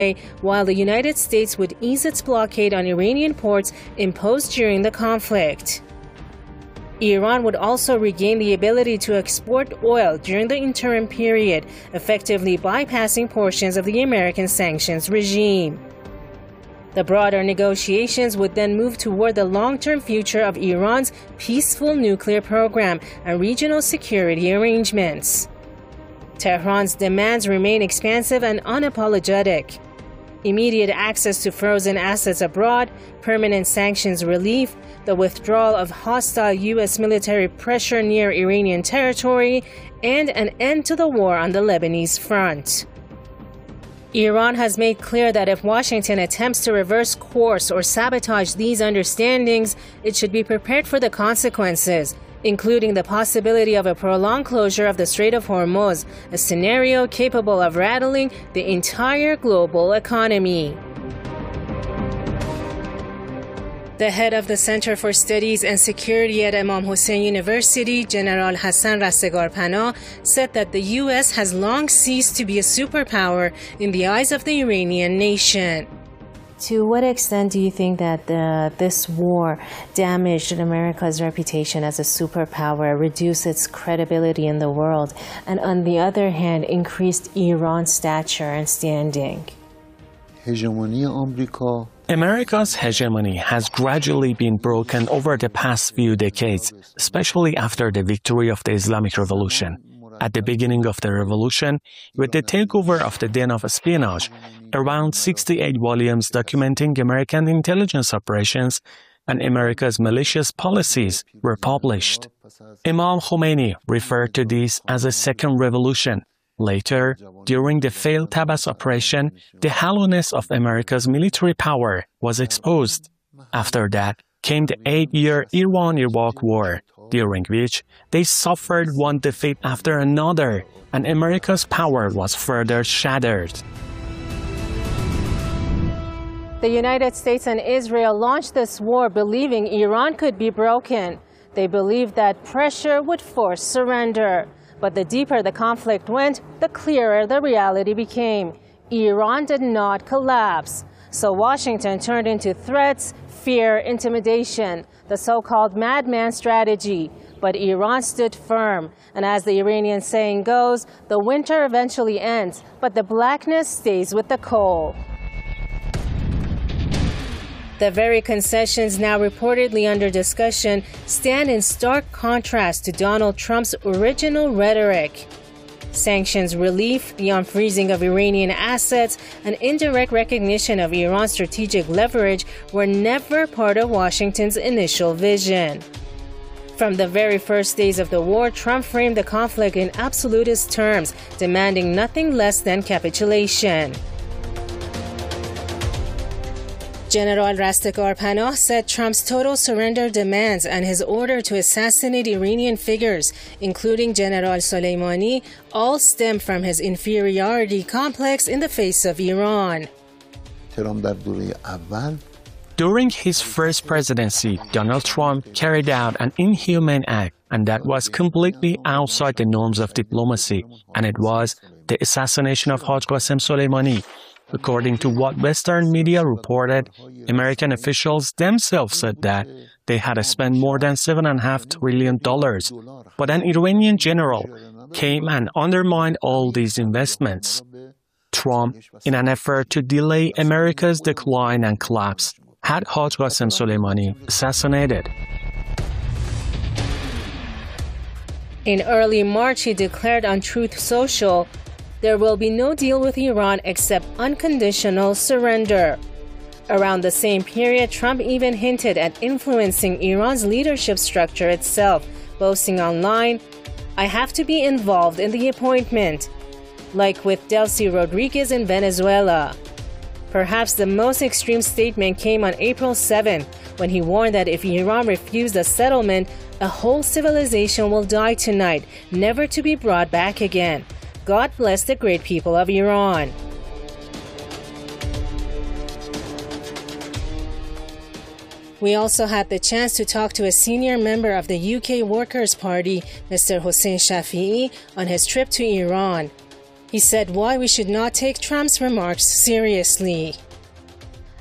while the United States would ease its blockade on Iranian ports imposed during the conflict. Iran would also regain the ability to export oil during the interim period, effectively bypassing portions of the American sanctions regime. The broader negotiations would then move toward the long-term future of Iran's peaceful nuclear program and regional security arrangements. Tehran's demands remain expansive and unapologetic. Immediate access to frozen assets abroad, permanent sanctions relief, the withdrawal of hostile U.S. military pressure near Iranian territory, and an end to the war on the Lebanese front. Iran has made clear that if Washington attempts to reverse course or sabotage these understandings, it should be prepared for the consequences, including the possibility of a prolonged closure of the Strait of Hormuz, a scenario capable of rattling the entire global economy. The head of the Center for Studies and Security at Imam Hossein University, General Hassan Rastegar-Panah, said that the U.S. has long ceased to be a superpower in the eyes of the Iranian nation. To what extent do you think that this war damaged America's reputation as a superpower, reduced its credibility in the world, and on the other hand, increased Iran's stature and standing? America's hegemony has gradually been broken over the past few decades, especially after the victory of the Islamic Revolution. At the beginning of the revolution, with the takeover of the den of espionage, around 68 volumes documenting American intelligence operations and America's malicious policies were published. Imam Khomeini referred to this as a second revolution. Later, during the failed Tabas operation, the hollowness of America's military power was exposed. After that came the 8-year Iran-Iraq War, during which they suffered one defeat after another, and America's power was further shattered. The United States and Israel launched this war believing Iran could be broken. They believed that pressure would force surrender. But the deeper the conflict went, the clearer the reality became. Iran did not collapse. So Washington turned into threats, fear, intimidation, the so-called madman strategy. But Iran stood firm. And as the Iranian saying goes, the winter eventually ends, but the blackness stays with the coal. The very concessions now reportedly under discussion stand in stark contrast to Donald Trump's original rhetoric. Sanctions relief, the unfreezing of Iranian assets, and indirect recognition of Iran's strategic leverage were never part of Washington's initial vision. From the very first days of the war, Trump framed the conflict in absolutist terms, demanding nothing less than capitulation. General Rastegar-Panah said Trump's total surrender demands and his order to assassinate Iranian figures, including General Soleimani, all stem from his inferiority complex in the face of Iran. During his first presidency, Donald Trump carried out an inhumane act, and that was completely outside the norms of diplomacy, and it was the assassination of Haj Qasem Soleimani. According to what Western media reported, American officials themselves said that they had spent more than $7.5 trillion. But an Iranian general came and undermined all these investments. Trump, in an effort to delay America's decline and collapse, had Haj Qasem Soleimani assassinated. In early March, he declared on Truth Social, "There will be no deal with Iran except unconditional surrender." Around the same period, Trump even hinted at influencing Iran's leadership structure itself, boasting online, "I have to be involved in the appointment," like with Delcy Rodriguez in Venezuela. Perhaps the most extreme statement came on April 7, when he warned that if Iran refused a settlement, a whole civilization will die tonight, never to be brought back again. God bless the great people of Iran. We also had the chance to talk to a senior member of the UK Workers' Party, Mr. Hossein Shafiei, on his trip to Iran. He said why we should not take Trump's remarks seriously.